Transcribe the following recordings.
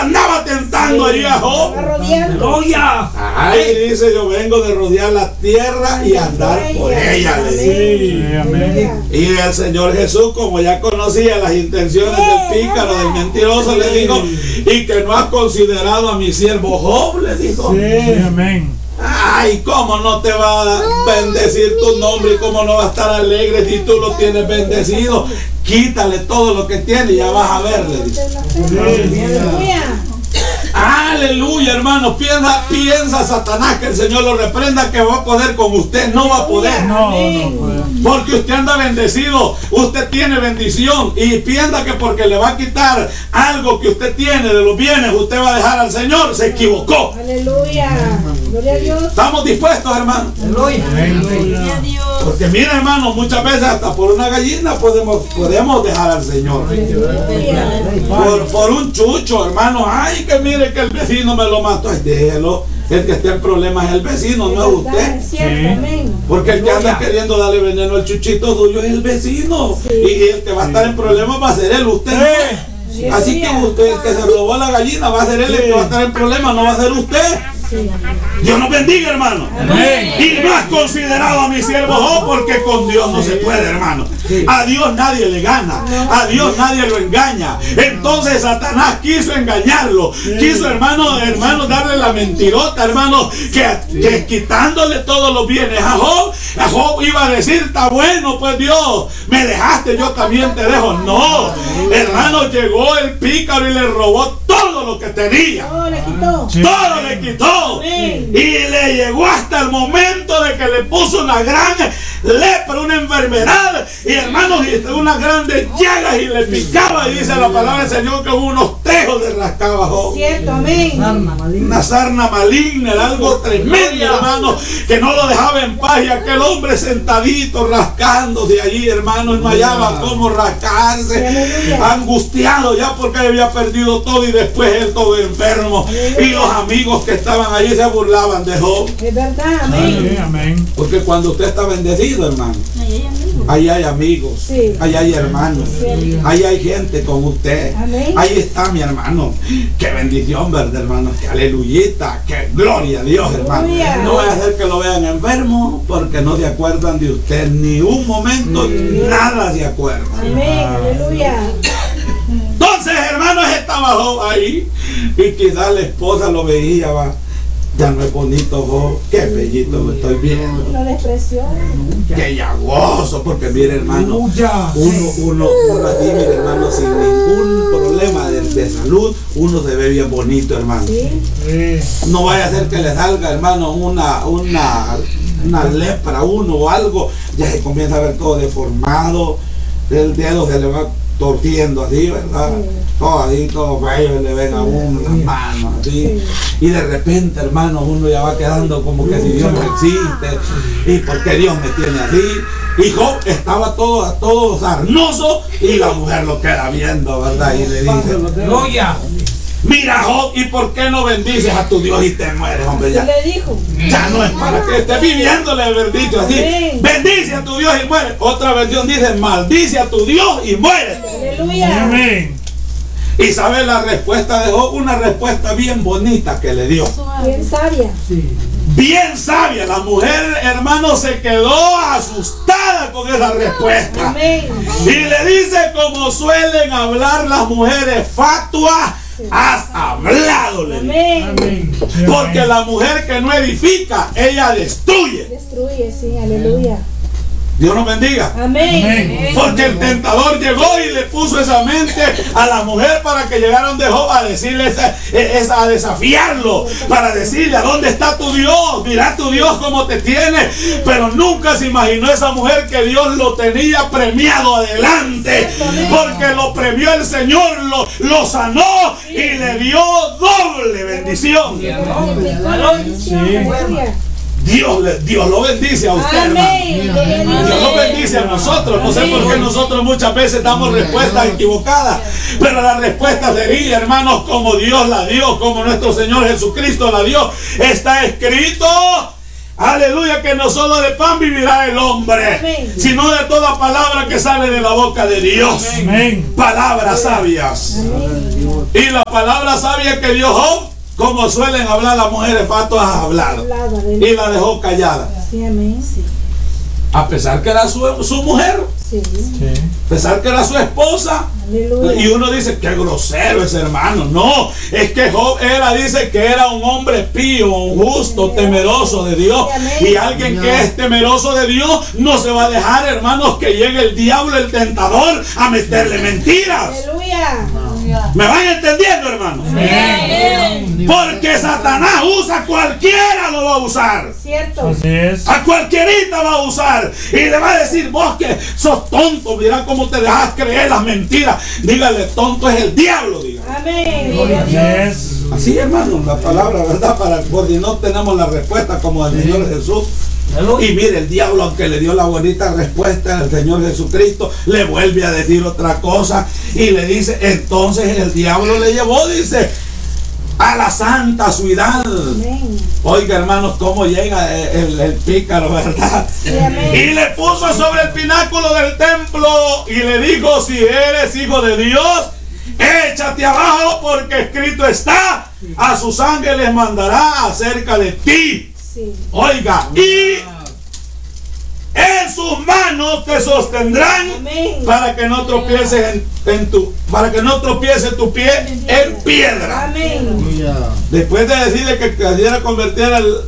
andaba tentando allí a Job. ¡Aleluya! Ay, dice, yo vengo de rodear la tierra y andar por ella. Le dice. Amén. Y el Señor Jesús, como ya conocía las intenciones del pícaro, del mentiroso, le dijo, y que no has considerado a mi siervo Job, le dijo. Sí, amén. Ay, ¿cómo no te va a bendecir tu nombre y cómo no va a estar alegre si tú lo tienes bendecido? Quítale todo lo que tiene y ya vas a ver, le dice. Aleluya, hermano. Piensa Satanás que el Señor lo reprenda, que va a poder con usted. No va a poder. No puede. Porque usted anda bendecido, usted tiene bendición, y piensa que porque le va a quitar algo que usted tiene de los bienes, usted va a dejar al Señor. Se equivocó. Aleluya. Gloria a Dios. ¿Estamos dispuestos, hermano? Aleluya. Porque mira, hermano, muchas veces hasta por una gallina podemos dejar al Señor. Por un chucho, hermano. Ay, que mire que el vecino me lo mató. Ay, déjelo. El que esté en problemas es el vecino, no es usted. Es cierto, amén. Porque el que anda queriendo darle veneno al chuchito suyo es el vecino. Y el que va a estar en problemas va a ser él, usted no. Así que usted, el que se robó la gallina, va a ser él el que va a estar en problemas, no va a ser usted. Dios nos bendiga, hermano. Amén. Y no has considerado a mi siervo Job, porque con Dios no se puede, hermano. A Dios nadie le gana, a Dios nadie lo engaña. Entonces Satanás quiso engañarlo, quiso, hermano, darle la mentirota, hermano, que quitándole todos los bienes a Job iba a decir, está bueno, pues Dios, me dejaste, yo también te dejo. No, hermano, llegó el pícaro y le robó todo lo que tenía. Todo le quitó. Todo le quitó. Amén. Y le llegó hasta el momento de que le puso una gran lepra, una enfermedad, y hermanos, unas grandes llagas, y le picaba, y dice la palabra del Señor que unos tejos le rascaba Job. Cierto, amén. Una sarna maligna, era algo tremendo, hermano, que no lo dejaba en paz, y aquel hombre sentadito rascándose allí, hermano, no hallaba cómo rascarse, angustiado ya porque había perdido todo, y después él todo enfermo, y los amigos que estaban allí se burlaban de Job. Es verdad, amén. Amén. Porque cuando usted está bendecido, hermano, ahí hay amigos, Sí. ahí hay hermanos, ahí hay gente con usted. Amén. Ahí está mi hermano. Qué bendición, ¿verdad, hermano? Qué aleluyita, qué gloria a Dios, hermano. Aleluya. No vaya a hacer que lo vean enfermo, porque no se acuerdan de usted ni un momento, nada se acuerdan. Amén, aleluya. Entonces, hermanos, estaba Job ahí, y quizás la esposa lo veía, va. Ya no es bonito, Job, qué bellito lo estoy viendo. Lo despreció. Qué llagoso, porque mire, hermano, uno así, mire, hermano, sin ningún problema de salud, uno se ve bien bonito, hermano. Sí. No vaya a ser que le salga, hermano, una lepra, uno o algo, ya se comienza a ver todo deformado, el dedo se le va torciendo así, ¿verdad? Sí. Todo así, todo feo, le ven a uno las manos así, y de repente, hermano, uno ya va quedando como que si Dios no existe, y porque Dios me tiene así. Y Job estaba todo sarnoso, y la mujer lo queda viendo, ¿verdad? Y le dice, Gloria. mira, Job, ¿y por qué no bendices a tu Dios y te mueres, hombre? Se Ya, le dijo. ya no es para que estés viviéndole haber dicho así. Amén. Bendice a tu Dios y muere. Otra versión dice, maldice a tu Dios y muere. Aleluya. Amén. Y sabe la respuesta de Job, una respuesta bien bonita que le dio. Bien sabia. Bien sabia. La mujer, hermano, se quedó asustada con esa respuesta. Amén. Y le dice, como suelen hablar las mujeres fatuas, has hablado, le dice. Amén. Amén. Porque la mujer que no edifica, ella destruye. Destruye, sí, aleluya. Dios nos bendiga. Amén. Porque el tentador llegó y le puso esa mente a la mujer para que llegaron de Job a decirle, a desafiarlo, para decirle, ¿a dónde está tu Dios? Mira tu Dios cómo te tiene. Pero nunca se imaginó esa mujer que Dios lo tenía premiado adelante, porque lo premió el Señor, lo sanó y le dio doble bendición. Aleluya. Dios lo bendice a usted, hermano. Amén. Dios lo bendice a nosotros. No sé por qué nosotros muchas veces damos respuestas equivocadas, pero la respuesta sería, hermanos, como Dios la dio, como nuestro Señor Jesucristo la dio. Está escrito, aleluya, que no solo de pan vivirá el hombre, Amén. sino de toda palabra que sale de la boca de Dios. Amén. Palabras sabias. Amén. Y la palabra sabia que dio Job, como suelen hablar las mujeres, patos a hablar. Y la dejó callada. Sí, amén. Sí. A pesar que era su mujer, Sí. a pesar que era su esposa. Aleluya. Y uno dice, qué grosero ese hermano. No, es que Job dice que era un hombre pío, un justo, temeroso de Dios. Y alguien que es temeroso de Dios no se va a dejar, hermanos, que llegue el diablo, el tentador, a meterle mentiras. Aleluya. ¿Me van entendiendo, hermanos? Porque Satanás usa, cualquiera lo va a usar. Cierto. Así es. A cualquierita va a usar. Y le va a decir, vos que sos tonto, mira cómo te dejas creer las mentiras. Dígale, tonto es el diablo, diga. Amén. Así es. Así, hermano, la palabra, ¿verdad? Porque no tenemos la respuesta como el Señor Jesús. Y mire, el diablo, aunque le dio la bonita respuesta al Señor Jesucristo, le vuelve a decir otra cosa y le dice, entonces el diablo le llevó, dice, a la santa ciudad. Amén. Oiga, hermanos, cómo llega el pícaro, ¿verdad? Sí, amén. Y le puso sobre el pináculo del templo y le dijo, si eres hijo de Dios, échate abajo, porque escrito está, a sus ángeles mandará acerca de ti. Sí. Oiga, y en sus manos te sostendrán Amén. para que no tropieces para que no tropiece tu pie en piedra. Amén. Después de decirle que quisiera convertir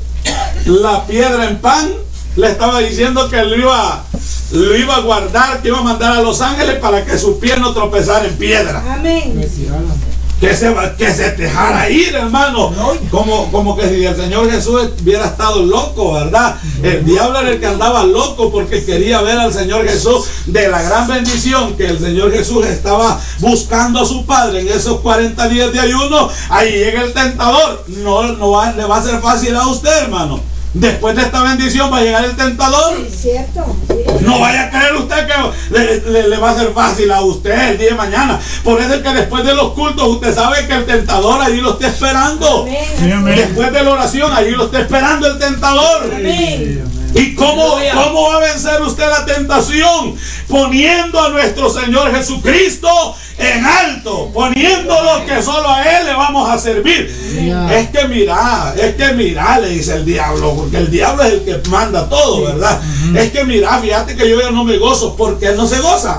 la piedra en pan, le estaba diciendo que lo iba a guardar, que iba a mandar a los ángeles para que su pie no tropezara en piedra. Amén. Que se dejara ir, hermano. Como que si el Señor Jesús hubiera estado loco, ¿verdad? El diablo era el que andaba loco porque quería ver al Señor Jesús, de la gran bendición que el Señor Jesús estaba buscando a su Padre en esos 40 días de ayuno. Ahí llega el tentador. No le va a ser fácil a usted, hermano. Después de esta bendición va a llegar el tentador. Cierto. No vaya a creer usted que le va a ser fácil a usted el día de mañana. Por eso es que después de los cultos usted sabe que el tentador allí lo está esperando. Amén. Después de la oración allí lo está esperando el tentador. Amén. ¿Y cómo va a vencer usted la tentación? Poniendo a nuestro Señor Jesucristo en alto, poniéndolo que solo a Él le vamos a servir. Es que mira, le dice el diablo, porque el diablo es el que manda todo, ¿verdad? Es que mira, fíjate que yo ya no me gozo, porque Él no se goza.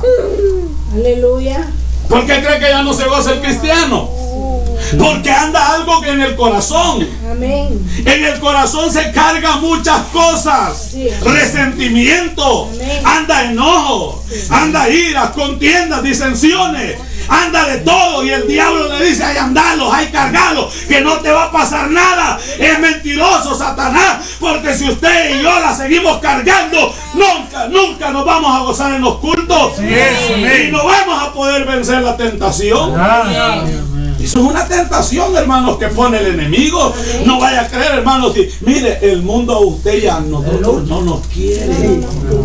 Aleluya. ¿Por qué cree que ya no se goza el cristiano? Porque anda algo que en el corazón. Amén. En el corazón se carga muchas cosas. Sí. Resentimiento. Amén. Anda enojo. Anda ira, contiendas, disensiones. Anda de todo. Y el diablo le dice, ay, andalos, ay, cargalos, que no te va a pasar nada. Es mentiroso, Satanás. Porque si usted y yo la seguimos cargando, nunca nos vamos a gozar en los cultos. Sí, amén. Y no vamos a poder vencer la tentación. Eso es una tentación, hermanos, que pone el enemigo. No vaya a creer, hermanos. Mire, el mundo a usted ya nosotros no nos quiere.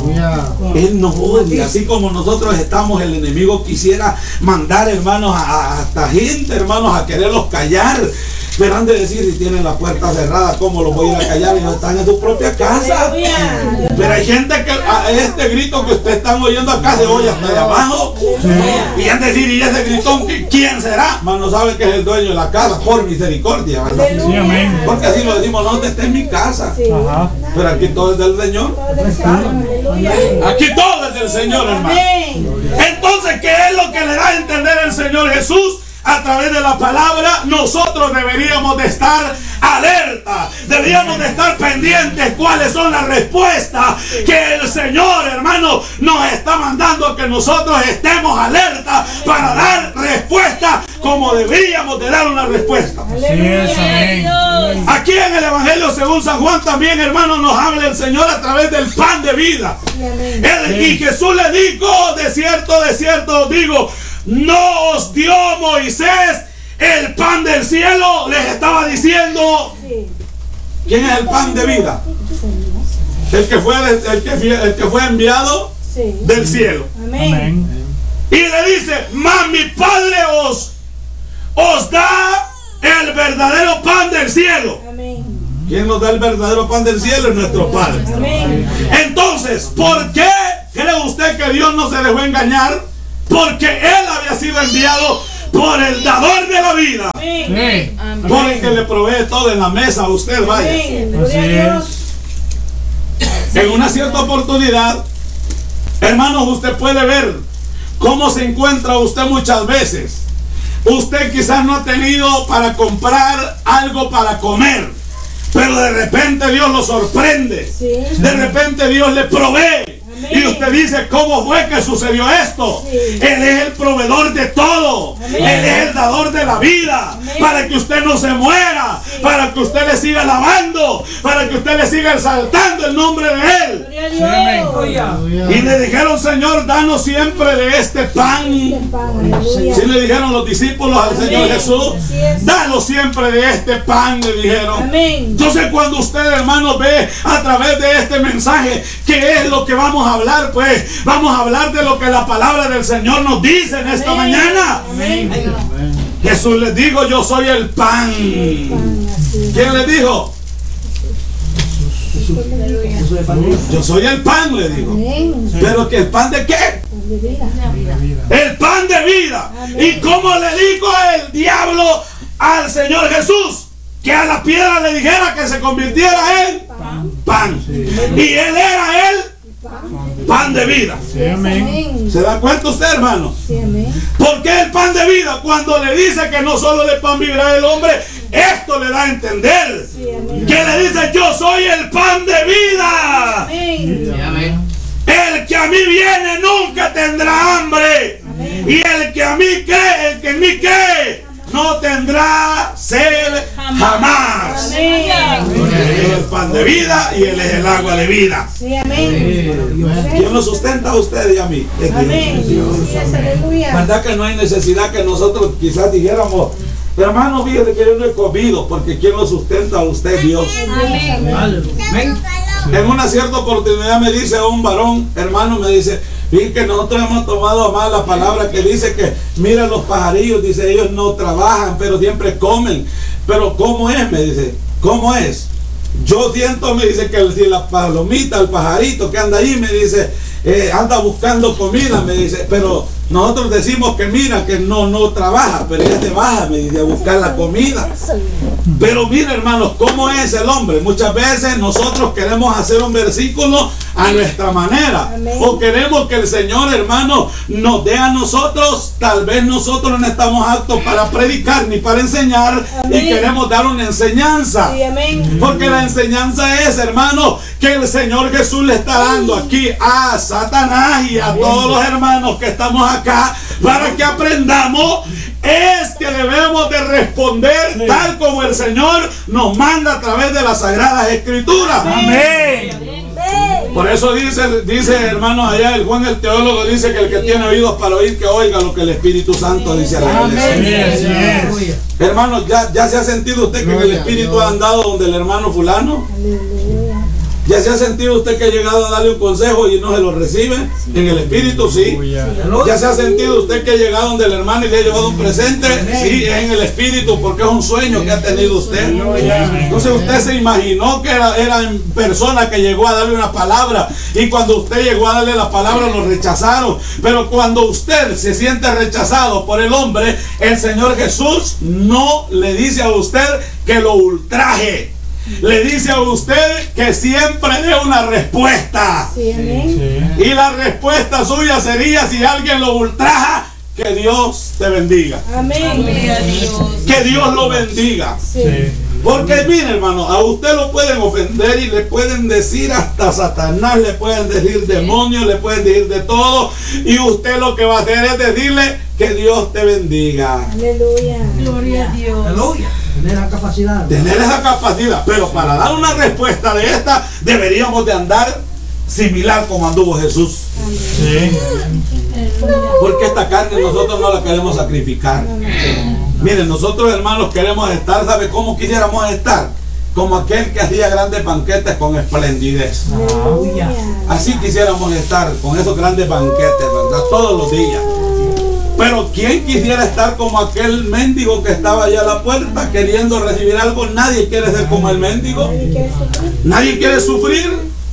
Él nos odia. Así como nosotros estamos, el enemigo quisiera mandar, hermanos, hasta gente, hermanos, a quererlos callar. Pero han de decir, si tienen la puerta cerrada, ¿cómo los voy a ir a callar? Y no están en su propia casa. Pero hay gente que a este grito que ustedes están oyendo acá se oye hasta de abajo. Y han de decir, ¿y ese gritón quién será? Mas no sabe que es el dueño de la casa, por misericordia, ¿verdad? Sí, amén. Porque así lo decimos, no, esté en mi casa. Sí. Ajá. Pero aquí todo es del Señor. Todo del Señor. Aleluya. Aquí todo es del Señor, hermano. Amén. Entonces, ¿qué es lo que le da a entender el Señor Jesús? A través de la palabra, nosotros deberíamos de estar alerta, deberíamos de estar pendientes cuáles son las respuestas que el Señor, hermano, nos está mandando, que nosotros estemos alerta para dar respuesta como deberíamos de dar una respuesta. Así es, amén. Aquí en el Evangelio según San Juan también, hermano, nos habla el Señor a través del pan de vida. Y Jesús le dijo, de cierto os digo, no os dio Moisés el pan del cielo. Les estaba diciendo, ¿quién es el pan de vida? El que fue enviado del cielo. Amén. Y le dice, mas mi Padre os da el verdadero pan del cielo. Amén. ¿Quién nos da el verdadero pan del cielo? Es nuestro Padre. Amén. Entonces, ¿por qué cree usted que Dios no se dejó engañar? Porque Él había sido enviado por el dador de la vida, Sí. por el que le provee todo en la mesa a usted, vaya. Amén. Gloria a Dios. En una cierta oportunidad, hermanos, usted puede ver cómo se encuentra usted muchas veces. Usted quizás no ha tenido para comprar algo para comer, pero de repente Dios lo sorprende. Sí. De repente Dios le provee. Y usted dice, ¿cómo fue que sucedió esto? Sí. Él es el proveedor de todo. Amén. Él es el dador de la vida. Amén. Para que usted no se muera. Sí. Para que usted le siga alabando. Para que usted le siga exaltando el nombre de Él. Gloria a Dios. Y le dijeron, Señor, danos siempre de este pan. Aleluya. Si le dijeron los discípulos al Amén. Señor Jesús, Así es. danos siempre de este pan, le dijeron. Amén. Entonces cuando usted, hermano, ve a través de este mensaje qué es lo que vamos a hablar, pues vamos a hablar de lo que la palabra del Señor nos dice en esta Amén. mañana. Amén. Jesús les dijo, yo soy el pan. Pan, así es. ¿Quién le dijo? Yo soy el pan, le dijo. Amén. Pero que el pan de qué? Pan de vida. El pan de vida. Amén. ¿Y cómo le dijo el diablo al Señor Jesús? Que a la piedra le dijera que se convirtiera en pan. Y él era el pan de vida. Sí, amén. Amén. ¿Se da cuenta usted, hermano? Sí, amén. ¿Por qué el pan de vida? Cuando le dice que no solo de pan vivirá el hombre, esto le da a entender. Sí, amén. Que le dice, yo soy el pan de vida. Amén. El que a mí viene nunca tendrá hambre. Amén. Y el que a mí cree, el que en mí cree, no tendrá sed jamás. Amén. Él es el pan de vida y Él es el agua de vida. Sí, amén. ¿Quién lo sustenta a usted y a mí? Es Dios. Amén. Sí, es, aleluya. ¿Verdad que no hay necesidad que nosotros quizás dijéramos, hermano, fíjate que yo no he comido, porque ¿quién lo sustenta a usted? Dios. Amén. En una cierta oportunidad me dice un varón, hermano, me dice, fíjate que nosotros hemos tomado a mal la palabra que dice que, mira los pajarillos, dice, ellos no trabajan, pero siempre comen. Pero ¿cómo es? Me dice, ¿cómo es? Yo siento, me dice, que si la palomita, el pajarito que anda ahí, me dice, anda buscando comida, me dice, pero nosotros decimos que mira, que no trabaja, pero ella se baja, me dice, a buscar la comida. Pero mira, hermanos, ¿cómo es el hombre? Muchas veces nosotros queremos hacer un versículo a nuestra manera. Amén. O queremos que el Señor, hermano, nos dé a nosotros. Tal vez nosotros no estamos aptos para predicar ni para enseñar. Amén. Y queremos dar una enseñanza. Sí, amén. Porque la enseñanza es, hermano, que el Señor Jesús le está dando aquí a Satanás y a todos los hermanos que estamos acá para que aprendamos. Es que debemos de responder tal como el Señor nos manda a través de las Sagradas Escrituras. Amén. Por eso dice hermanos allá, el Juan el teólogo dice que el que tiene oídos para oír, que oiga lo que el Espíritu Santo dice a la iglesia. Sí, así es. Hermanos, ¿ya se ha sentido usted que en el Espíritu ha andado donde el hermano fulano? Aleluya. ¿Ya se ha sentido usted que ha llegado a darle un consejo y no se lo recibe? En el Espíritu, sí. ¿Ya se ha sentido usted que ha llegado donde el hermano y le ha llevado un presente? Sí, es en el Espíritu, porque es un sueño que ha tenido usted. Entonces usted se imaginó que era en persona que llegó a darle una palabra, y cuando usted llegó a darle la palabra lo rechazaron. Pero cuando usted se siente rechazado por el hombre, el Señor Jesús no le dice a usted que lo ultraje. Le dice a usted que siempre dé una respuesta. Sí, amén. Y la respuesta suya sería, si alguien lo ultraja, que Dios te bendiga. Amén. Que Dios lo bendiga. Sí. Porque mire, hermano, a usted lo pueden ofender y le pueden decir hasta Satanás, le pueden decir demonios, le pueden decir de todo. Y usted lo que va a hacer es decirle que Dios te bendiga. Aleluya. Gloria a Dios. Aleluya. Tener la capacidad. Tener esa capacidad. Pero para dar una respuesta de esta, deberíamos de andar similar como anduvo Jesús. Sí. Porque esta carne nosotros no la queremos sacrificar. Miren, nosotros hermanos queremos estar, ¿sabe cómo quisiéramos estar? Como aquel que hacía grandes banquetes con esplendidez. Aleluya. Así quisiéramos estar con esos grandes banquetes, ¿verdad? Todos los días. Pero ¿quién quisiera estar como aquel mendigo que estaba allá a la puerta queriendo recibir algo? Nadie quiere ser como el mendigo. ¿Nadie quiere sufrir? Nadie quiere sufrir.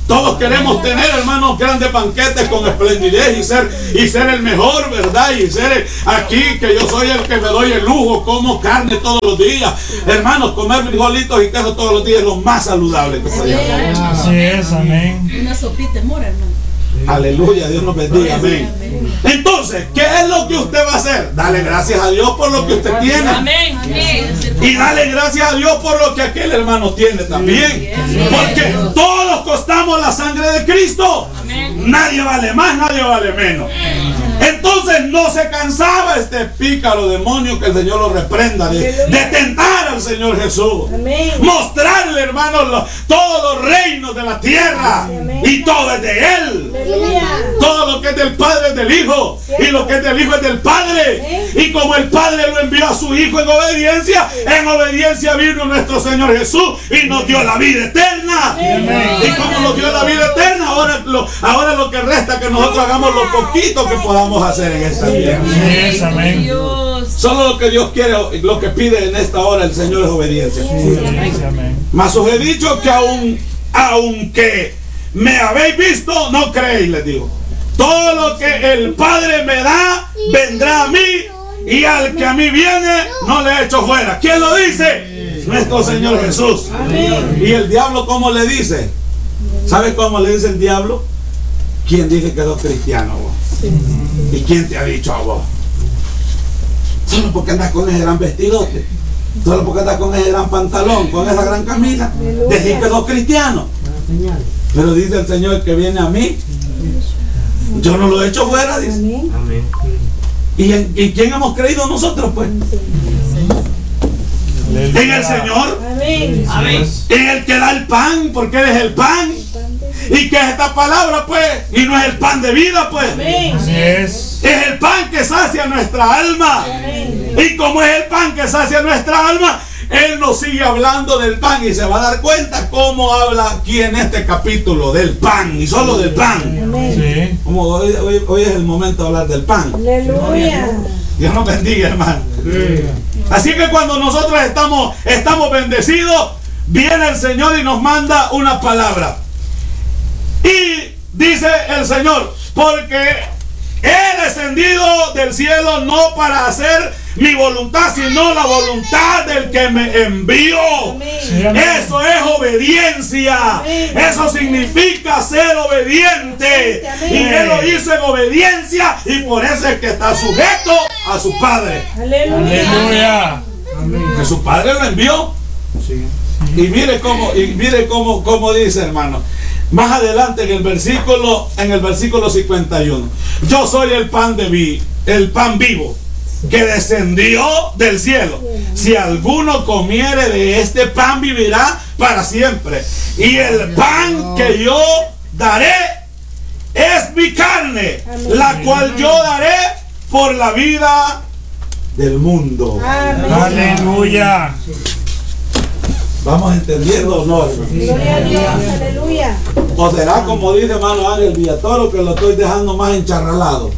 Todos queremos tener, hermanos, grandes banquetes con esplendidez y ser el mejor, ¿verdad? Y ser aquí, que yo soy el que me doy el lujo, como carne todos los días. Hermanos, comer frijolitos y queso todos los días es lo más saludable que puede haber. Así es, amén. Una sopita de mora, hermano. Aleluya, Dios nos bendiga, amén. Entonces, ¿qué es lo que usted va a hacer? Dale gracias a Dios por lo que usted tiene. Amén. Y dale gracias a Dios por lo que aquel hermano tiene también. Porque todos costamos la sangre de Cristo. Nadie vale más, nadie vale menos. Entonces no se cansaba este pícaro demonio, que el Señor lo reprenda, de tentar al Señor Jesús. Mostrarle, hermanos, todos los reinos de la tierra. Y todo es de Él. Todo lo que es del Padre es del Hijo. Y lo que es del Hijo es del Padre. Y como el Padre lo envió a su Hijo en obediencia vino nuestro Señor Jesús y nos dio la vida eterna. Y como nos dio la vida eterna, ahora lo que resta es que nosotros hagamos lo poquito que podamos hacer en esta vida. Sí, amén. Solo lo que Dios quiere, lo que pide en esta hora el Señor es obediencia. Sí, amén. Mas os he dicho que aunque me habéis visto, no creéis, les digo. Todo lo que el Padre me da, vendrá a mí, y al que a mí viene, no le echo fuera. ¿Quién lo dice? Nuestro Señor Jesús. ¿Y el diablo cómo le dice? ¿Sabe cómo le dice el diablo? ¿Quién dice que sos cristiano vos? ¿Y quién te ha dicho a vos? Solo porque andas con ese gran vestidote, solo porque andas con ese gran pantalón, con esa gran camisa, decís que sos cristiano. Pero dice el Señor que viene a mí, yo no lo he hecho fuera, dice. Amén. ¿Y quién hemos creído nosotros, pues? En el Señor. Amén. En el que da el pan, porque Él es el pan. ¿Y qué es esta palabra, pues? Y no es el pan de vida, pues. Así es. Es el pan que sacia nuestra alma. Y como es el pan que sacia nuestra alma, Él nos sigue hablando del pan y se va a dar cuenta cómo habla aquí en este capítulo del pan y solo del pan. Sí. Como hoy es el momento de hablar del pan. Aleluya. Dios nos bendiga, hermano. Así que cuando nosotros estamos bendecidos, viene el Señor y nos manda una palabra. Y dice el Señor, porque he descendido del cielo no para hacer mi voluntad, sino la voluntad del que me envió. Sí, amén. Eso es obediencia. Eso significa ser obediente. Y Él lo hizo en obediencia, y por eso es que está sujeto a su Padre. Aleluya. Que su Padre lo envió. Y mire cómo dice, hermano. Más adelante en el versículo 51. Yo soy el pan vivo, que descendió del cielo. Si alguno comiere de este pan, vivirá para siempre. Y el pan que yo daré es mi carne, la cual yo daré por la vida del mundo. Aleluya. Vamos entendiendo, ¿no, hermano? Gloria a Dios. Aleluya. O será como dice hermano Ángel Villatoro, que lo estoy dejando más encharralado.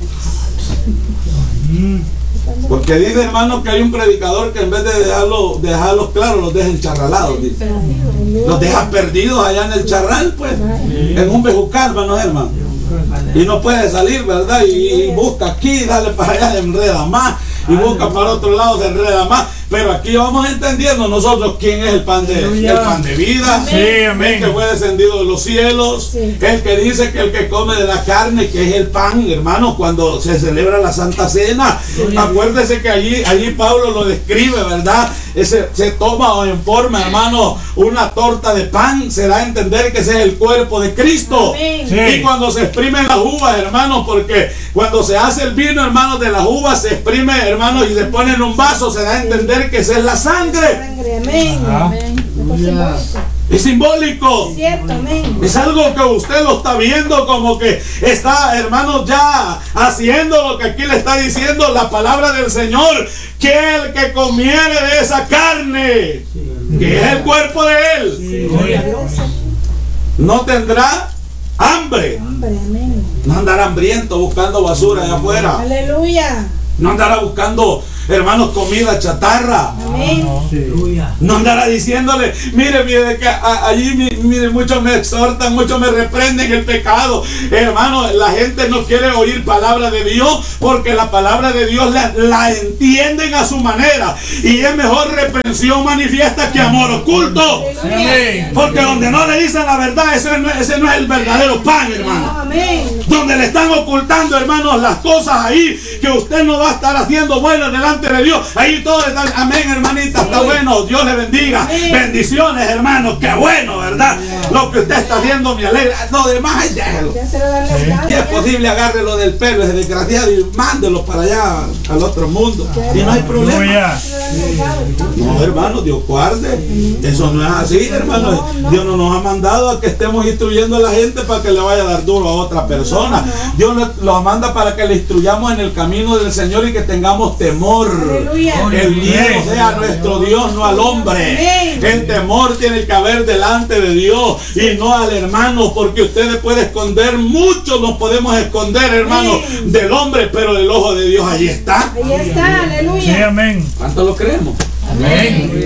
Porque dice, hermano, que hay un predicador que en vez de dejarlos claros, los deja encharralados, dice. Los deja perdidos allá en el charral, pues, en un bejucal, hermano. Y no puede salir, ¿verdad? Y busca aquí, dale para allá, se enreda más. Y busca para otro lado, se enreda más. Pero aquí vamos entendiendo nosotros quién es el pan de vida. Sí, amén. El que fue descendido de los cielos. El que dice que el que come de la carne, que es el pan, hermano, cuando se celebra la Santa Cena. Acuérdese que allí Pablo lo describe, ¿verdad? Se toma en forma, hermano, una torta de pan. Se da a entender que ese es el cuerpo de Cristo. Sí. Y cuando se exprimen las uvas, hermano, porque cuando se hace el vino, hermano, de las uvas se exprime, hermano, y se pone en un vaso, se da a entender que esa es la sangre. Amén. Es simbólico. Cierto, amén. Es algo que usted lo está viendo, como que está, hermano, ya haciendo lo que aquí le está diciendo la palabra del Señor, que el que comiere de esa carne, que es el cuerpo de Él, no tendrá hambre. Amén. No andará hambriento buscando basura allá afuera. Aleluya. No andará buscando hermanos, comida chatarra. Amén. Aleluya. No andará diciéndole, mire, que allí, mire, muchos me exhortan, muchos me reprenden el pecado. Hermano, la gente no quiere oír palabra de Dios porque la palabra de Dios la entienden a su manera. Y es mejor reprensión manifiesta que amor oculto. Amén. Porque donde no le dicen la verdad, ese no es el verdadero pan, hermano. Amén. Donde le están ocultando, hermanos, las cosas ahí que usted no va a estar haciendo bueno delante de Dios. Ahí todo está, amén, hermanita, está bueno. Dios le bendiga. Bendiciones, hermanos. Qué bueno, ¿verdad? Lo que usted está haciendo me alegra. Lo demás, ay, déjelo. Ya se lo dan las Si gracias. es posible, agárrelo del pelo, ese desgraciado, y mándelo para allá al otro mundo. Y no hay problema. Aleluya. No, hermano, Dios guarde. Eso no es así, hermano. Dios no nos ha mandado a que estemos instruyendo a la gente para que le vaya a dar duro a otra persona. Dios nos manda para que le instruyamos en el camino del Señor y que tengamos temor. Aleluya. El miedo sea a nuestro Dios, no al hombre. El temor tiene que haber delante de Dios y no al hermano, porque usted puede esconder, muchos nos podemos esconder, hermano, del hombre, pero el ojo de Dios allí está. Ahí está, Sí, aleluya. amén. ¿Cuánto lo creemos? Amén.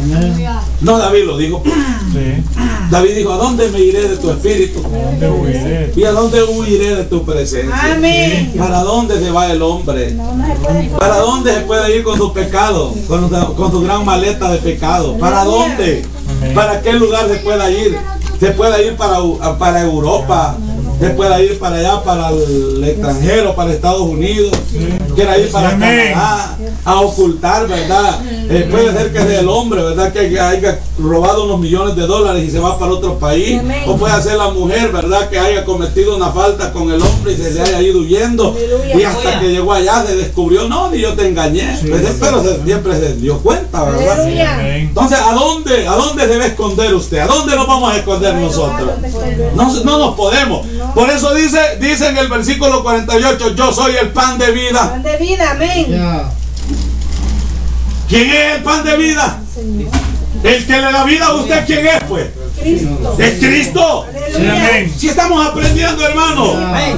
No, David lo dijo. Sí. David dijo, ¿a dónde me iré de tu espíritu? ¿Dónde huiré? ¿Y a dónde huiré de tu presencia? Amén. ¿Para dónde se va el hombre? No se puede. ¿Para dónde se puede ir con su pecado? Con su gran maleta de pecado. ¿Para dónde? ¿Para qué lugar se pueda ir? Se puede ir para Europa. Se puede ir para allá, para el extranjero, para Estados Unidos. Quiere ir para Canadá a ocultar, ¿verdad? Puede ser que sea el hombre, ¿verdad? Que haya robado unos millones de dólares y se va para otro país. O puede ser la mujer, ¿verdad? Que haya cometido una falta con el hombre y se le haya ido huyendo. Y hasta que llegó allá se descubrió, no, ni yo te engañé. Pero siempre se dio cuenta, ¿verdad? Aleluya. Entonces, ¿a dónde debe esconder usted? ¿A dónde nos vamos a esconder nosotros? No nos podemos. Por eso dice en el versículo 48, yo soy el pan de vida. Pan de vida, amén. ¿Quién es el pan de vida? Señor. El que le da vida a usted, ¿quién es, pues? Cristo. Es Cristo. Sí, Aleluya. amén. Si estamos aprendiendo, hermano.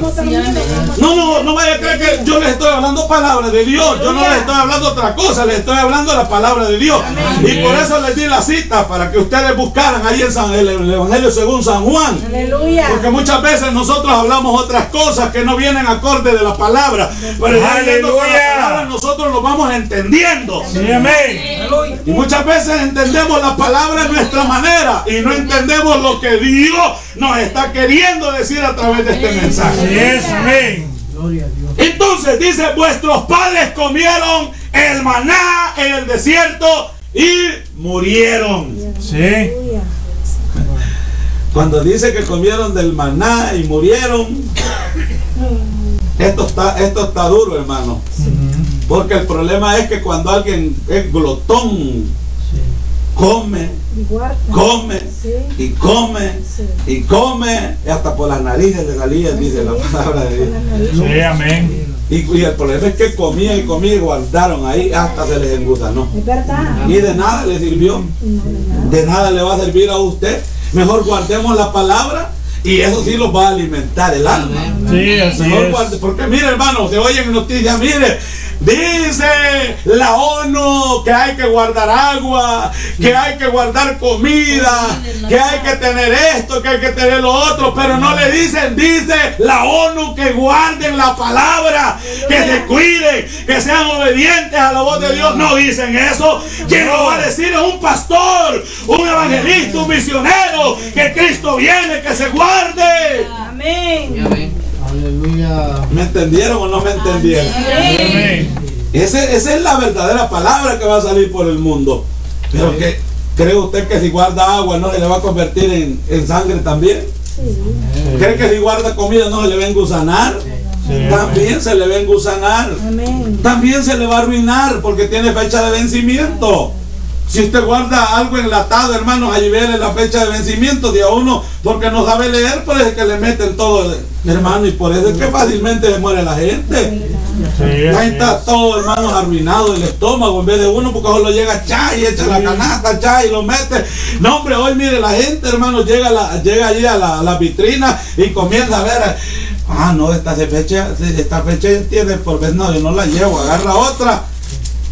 No vaya a creer que yo les estoy hablando palabra de Dios. Yo no les estoy hablando otra cosa, les estoy hablando la palabra de Dios. Y por eso les di la cita, para que ustedes buscaran ahí el Evangelio según San Juan. Aleluya. Porque muchas veces nosotros hablamos otras cosas que no vienen acorde de la palabra. Pero ya leyendo con la palabra nosotros lo vamos entendiendo. Sí, amén. Y muchas veces entendemos la palabra de nuestra manera y no entendemos lo que Dios nos está queriendo decir a través de este mensaje. Así es, amén. Gloria a Dios. Entonces dice, vuestros padres comieron el maná en el desierto y murieron. Sí. Aleluya. Cuando dice que comieron del maná y murieron, esto está duro, hermano. Porque el problema es que cuando alguien es glotón, come, Y guarda. come Sí. y come y come, y hasta por las narices le salían, dice la palabra de Dios. Sí, amén. Y el problema es que comían y guardaron ahí hasta se les engusanó. Es verdad. Y de nada le sirvió, de nada le va a servir a usted. Mejor guardemos la palabra y eso sí los va a alimentar el alma. Sí, así Mejor es. porque mire, hermano, se oyen noticias, mire, dice la ONU que hay que guardar agua, que hay que guardar comida, que hay que tener esto, que hay que tener lo otro, pero no le dicen, dice la ONU que guarden la palabra, que se cuiden, que sean obedientes a la voz de Dios. No dicen eso. Quien lo va a decir es un pastor, un evangelista, un misionero, que Cristo viene, que se guarde. Amén. Aleluya. ¿Me entendieron o no me entendieron? Amén. Esa es la verdadera palabra que va a salir por el mundo. Pero que ¿cree usted que si guarda agua no se le va a convertir en sangre también? ¿Cree que si guarda comida no se le va a engusanar? También se le va a engusanar. Amén. También se le va a arruinar porque tiene fecha de vencimiento. Si usted guarda algo enlatado, hermanos, allí viene la fecha de vencimiento de a uno, porque no sabe leer, por eso es que le meten todo, hermano, y por eso es que fácilmente se muere la gente. Sí, La así gente está es. todo, hermanos, arruinado el estómago en vez de uno, porque solo llega chay y echa la canasta, chay y lo mete. No, hombre, hoy mire, la gente, hermanos, llega allí a la vitrina y comienza a ver. No, esta fecha tiene por vez, no, yo no la llevo, agarra otra.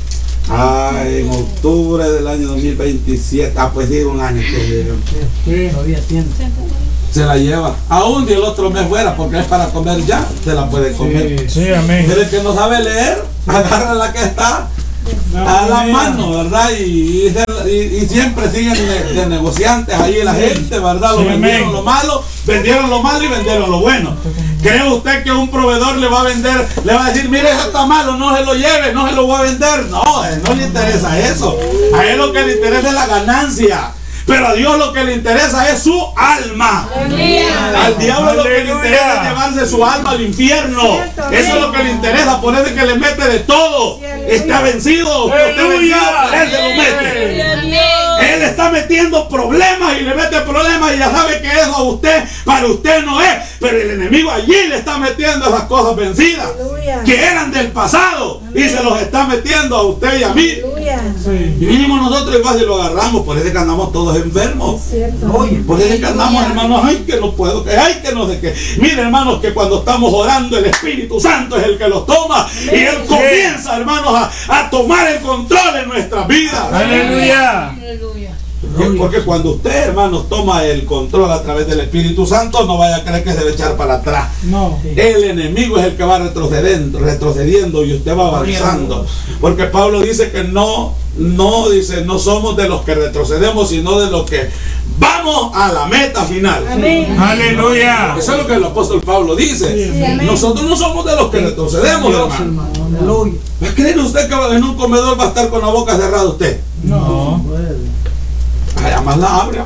En octubre del año 2027. Pues digo un año que Sí. Todavía tiene. se la lleva. Aún y el otro mes fuera, porque es para comer ya, se la puede comer. Sí, amén. Pero el que no sabe leer, agarra la que está a la mano, ¿verdad? Y siempre siguen de negociantes ahí la gente, ¿verdad? Lo Sí, vendieron amén. lo malo y vendieron lo bueno. ¿Cree usted que un proveedor le va a vender, le va a decir, mire, eso está malo, no se lo lleve, no se lo voy a vender? No, no le interesa eso. A él lo que le interesa es la ganancia. Pero a Dios lo que le interesa es su alma. Al diablo lo que le interesa es llevarse su alma al infierno. Cierto, Eso es lo que le interesa, por eso es que le mete de todo. Está vencido, usted está vencido, él se lo mete. Él está metiendo problemas y le mete problemas y ya sabe que eso a usted, para usted no es. Pero el enemigo allí le está metiendo esas cosas vencidas Aleluya. que eran del pasado y se los está metiendo a usted y a mí. Aleluya. Y mínimo nosotros igual si lo agarramos, por eso es que andamos todos enfermos. Cierto. Oye, Por eso es que andamos, hermanos, ay que no puedo, que ay que no sé qué. Miren, hermanos, que cuando estamos orando el Espíritu Santo es el que los toma y Él comienza, hermanos, a tomar el control en nuestras vidas. Aleluya. Porque cuando usted, hermanos, toma el control a través del Espíritu Santo, no vaya a creer que se va a echar para atrás. No. El enemigo es el que va retrocediendo y usted va avanzando. Porque Pablo dice que no somos de los que retrocedemos, sino de los que vamos a la meta final. Amén. Aleluya. Eso es lo que el apóstol Pablo dice. Sí, amén. Nosotros no somos de los que retrocedemos, Dios, hermano. hermano. Aleluya. ¿Cree usted que en un comedor va a estar con la boca cerrada usted? No. Ay, además la abre.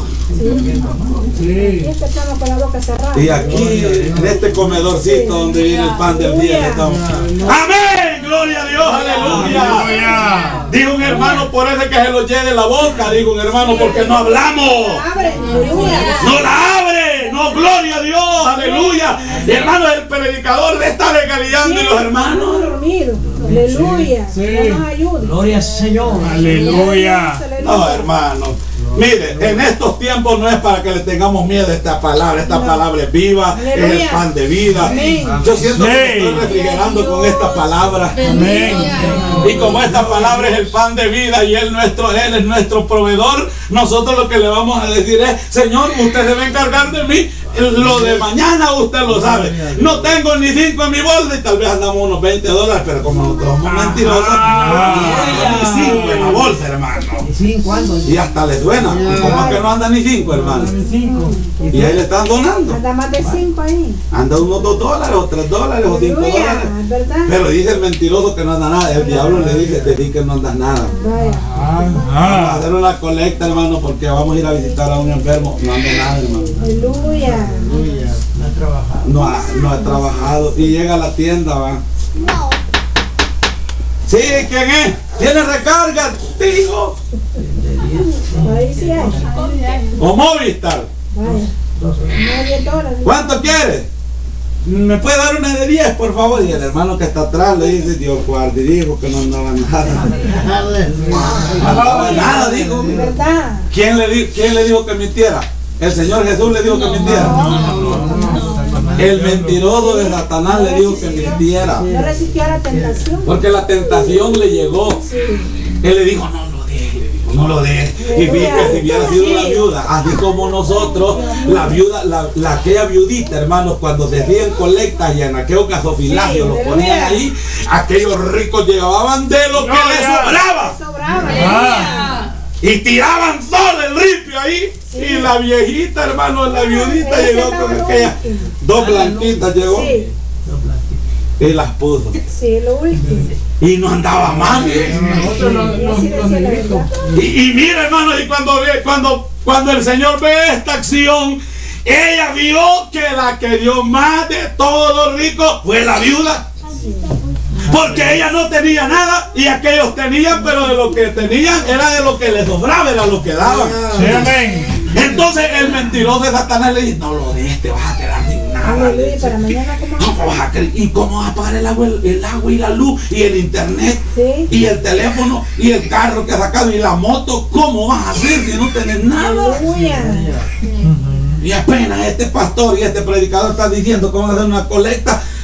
Sí. Este estamos con la boca cerrada. Y aquí, en este comedorcito donde viene el pan del día, estamos. ¡Amén! ¡Gloria a Dios! ¡Aleluya! Aleluya. Digo un hermano, por eso es que se lo llene la boca. Digo un hermano, porque no hablamos. Abre. Aleluya. ¡No la abre! ¡No, gloria a Dios! ¡Aleluya! Y hermano, el predicador de esta legalidad de los hermanos. Dormido. Aleluya. Sí. Dios nos ayude. Gloria al Señor. Aleluya. No, hermano. Mire, en estos tiempos no es para que le tengamos miedo a esta palabra. Esta palabra es viva, es el Aleluya. pan de vida. Amén. Yo siento que me Sí. estoy refrigerando con esta palabra. Amén. Y como esta palabra es el pan de vida y Él es nuestro proveedor, nosotros lo que le vamos a decir es, Señor, usted se va a encargar de mí. Lo de mañana usted lo sabe. No tengo ni 5 en mi bolsa y tal vez andamos unos $20, pero como nosotros somos mentirosos, no tengo ni 5 en la bolsa, hermano. ¿Y sí, cuándo? Y hasta le suena. ¿Cómo es que no anda ni 5, hermano? 5. Y ahí le están donando. Anda más de 5 ahí. Anda unos $2 o $3 o $5. Aleluya. Es verdad. Pero dice el mentiroso que no anda nada. El diablo le dice, te di que no andas nada. Vaya. Vamos a hacer una colecta, hermano, porque vamos a ir a visitar a un enfermo. No anda nada, hermano. Aleluya. No ha trabajado. No ha trabajado. Y llega a la tienda, va. Sí, ¿quién es? ¿Tiene recarga? Digo. Ahí sí hay. O Movistar. Vaya. No, $10. ¿Cuánto quiere? ¿Me puede dar una de 10, por favor? Y el hermano que está atrás le dice, Dios guarde, dijo que no andaba nada. No andaba nada, dijo. Es verdad. ¿Quién le dijo que mintiera? ¿El Señor Jesús le dijo que mintiera? El mentiroso de Satanás le dijo que mintiera. No resistió a la tentación. Porque la tentación le llegó. Sí. Él le dijo, no lo deje, le dijo, no lo deje. Y fíjate, si hubiera sido la viuda, así como nosotros, la viuda, aquella viudita, hermanos, cuando se hacían colectas y en aquellos gasofilacios los ponían ahí, aquellos ricos llevaban de lo que les sobraba. Sobraba. Y tiraban todo el ripio ahí. Y la viejita, hermano, la viudita Ese llegó estaba con lo aquellas último. 2 blanquitas, llegó Sí. y las puso. Sí, lo último. Y no andaba mal. Nosotros Y así decía la verdad. Y mira, hermano, y cuando el Señor ve esta acción, ella vio que la que dio más de todo rico fue la viuda. Porque ella no tenía nada y aquellos tenían, pero de lo que tenían era de lo que les sobraba, era lo que daban. Sí, amén. Entonces el mentiroso de Satanás le dice, no lo dejes, te vas a quedar sin nada. Aleluya. Para mañana, ¿cómo? ¿Cómo vas a creer? ¿Y cómo vas a pagar el agua y la luz y el internet Sí. y el teléfono y el carro que has sacado y la moto? ¿Cómo vas a hacer si no tenés nada? Aleluya. Y apenas este pastor y este predicador están diciendo cómo hacer una colecta,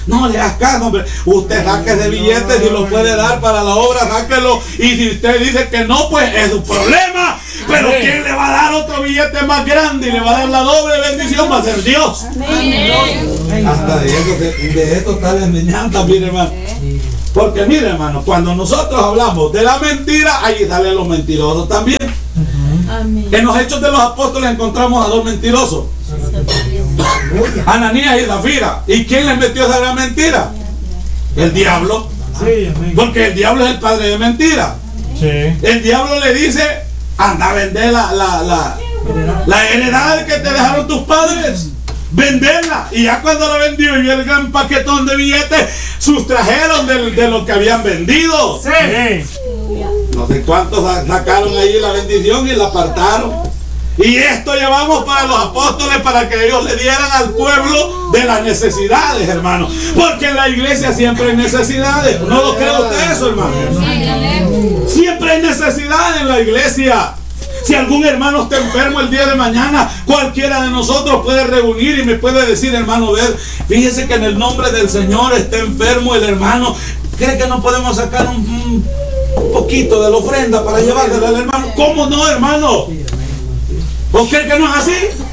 No le hagas caso, hombre. Usted saque de billetes y lo puede dar para la obra, sáquelo. Y si usted dice que no, pues es su problema. Pero ¿quién le va a dar otro billete más grande y le va a dar la doble bendición? Va a ser Dios. Hasta de esto está la enseñanza, mire, hermano. Porque mire, hermano, cuando nosotros hablamos de la mentira, ahí salen los mentirosos también. En los Hechos de los Apóstoles encontramos a dos mentirosos, Ananías y Zafira. ¿Y quién les metió esa gran mentira? El diablo. Porque el diablo es el padre de mentira. El diablo le dice: anda a vender la heredad que te dejaron tus padres. Venderla. Y ya cuando la vendió y vio el gran paquetón de billetes, sustrajeron de lo que habían vendido. No sé cuántos sacaron ahí la bendición y la apartaron. Y esto llevamos para los apóstoles, para que ellos le dieran al pueblo de las necesidades, hermano. Porque en la iglesia siempre hay necesidades. ¿No lo cree usted eso, hermano? Siempre hay necesidades en la iglesia. Si algún hermano está enfermo el día de mañana, cualquiera de nosotros puede reunir y me puede decir: hermano, fíjese que en el nombre del Señor está enfermo el hermano. ¿Cree que no podemos sacar un poquito de la ofrenda para llevársela al hermano? ¿Cómo no, hermano? ¿O cree que no es así?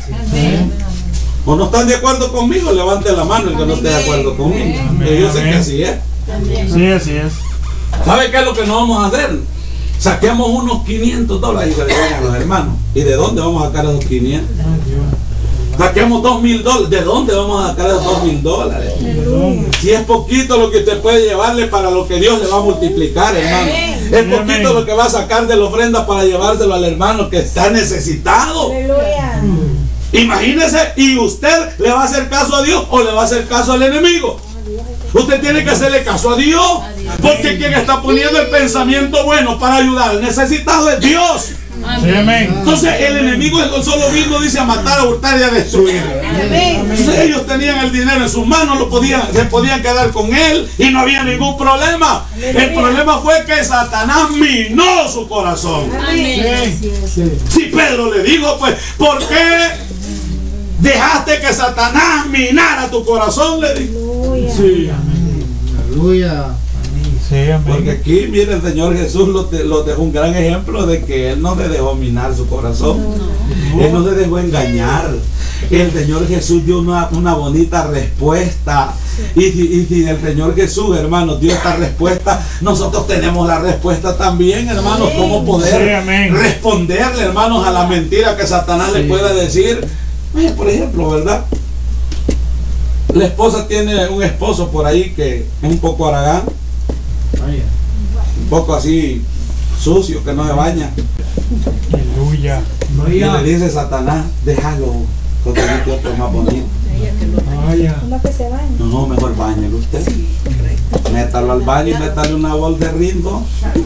¿O no están de acuerdo conmigo? Levante la mano el que no esté de acuerdo conmigo. Yo sé que así es. Sí, así es. ¿Sabe qué es lo que no vamos a hacer? Saquemos unos $500 y se le den a los hermanos. ¿Y de dónde vamos a sacar esos 500? Saquemos $2,000. ¿De dónde vamos a sacar esos $2,000? Si es poquito lo que usted puede llevarle para lo que Dios le va a multiplicar, hermano. Es poquito lo que va a sacar de la ofrenda para llevárselo al hermano que está necesitado. Imagínese, ¿y usted le va a hacer caso a Dios o le va a hacer caso al enemigo? Usted tiene que hacerle caso a Dios, porque quien está poniendo el pensamiento bueno para ayudar al necesitado es Dios. Entonces el enemigo solo vino, dice, a matar, a hurtar y a destruir. Entonces ellos tenían el dinero en sus manos, se podían quedar con él y no había ningún problema. El problema fue que Satanás minó su corazón. Si Pedro le dijo, pues, ¿por qué dejaste que Satanás minara tu corazón? Le dijo. Aleluya. Porque aquí, mire, el Señor Jesús lo dejó un gran ejemplo de que Él no se dejó minar su corazón. Él no se dejó engañar. El Señor Jesús dio una bonita respuesta. Y si el Señor Jesús, hermanos, dio esta respuesta, nosotros tenemos la respuesta también, hermanos. ¿Cómo poder responderle, hermanos, a la mentira que Satanás le pueda decir? Por ejemplo, ¿verdad? La esposa tiene un esposo por ahí que es un poco haragán, un poco así sucio, que no se baña. Aleluya. Y le dice Satanás: déjalo, porque otro más bonito. ¿Cómo que se baña? No, mejor bañelo usted. Métalo al baño y métale una bolsa de rindo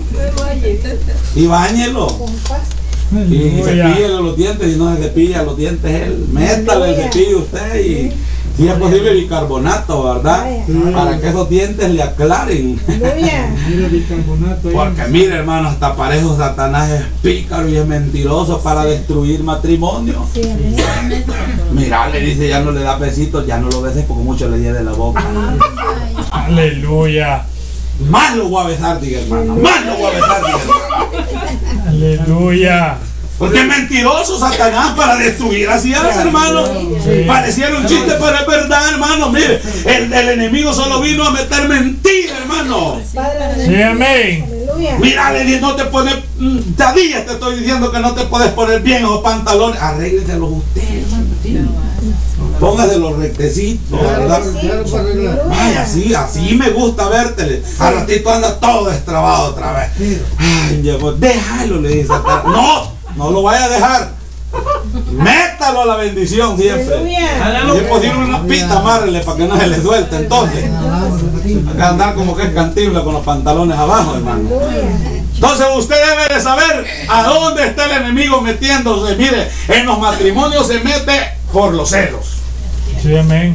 y báñelo. Y cepíllele los dientes. Y no se cepilla los dientes él, métale el cepillo usted y si es posible bicarbonato, ¿verdad? Para que esos dientes le aclaren. Porque mire, hermano, hasta para eso Satanás es pícaro y es mentiroso para destruir matrimonio. Mira, le dice: ya no le da besitos, ya no lo beses porque mucho le lleve la boca. Aleluya. Más lo voy a besar, diga hermano. Más lo voy a besar, diga hermano. Aleluya. Porque es mentiroso Satanás para destruir. Así es, hermano. Pareciera un chiste, pero es verdad, hermano. Mire, el enemigo solo vino a meter mentira, hermano. Sí, amén. Mira, le dije: no te pones, todavía te estoy diciendo que no te puedes poner bien esos pantalones. Arrégleselos usted, hermano. Póngase los rectecitos, ¿verdad? Ay, así me gusta verte. Al ratito anda todo destrabado otra vez. Ay, déjalo, le dice Satanás. No lo vaya a dejar. Métalo a la bendición siempre. Si es posible una pita, amárrele para que no se le suelte. Entonces, acá andar como que es Cantinflas con los pantalones abajo, hermano. Entonces usted debe de saber a dónde está el enemigo metiéndose. Mire, en los matrimonios se mete por los celos. Sí, amén.